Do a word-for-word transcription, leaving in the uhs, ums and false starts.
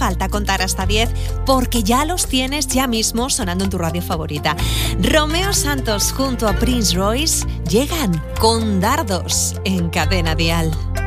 falta contar hasta diez porque ya los tienes ya mismo sonando en tu radio favorita. Romeo Santos junto a Prince Royce llegan con Dardos en Cadena Dial.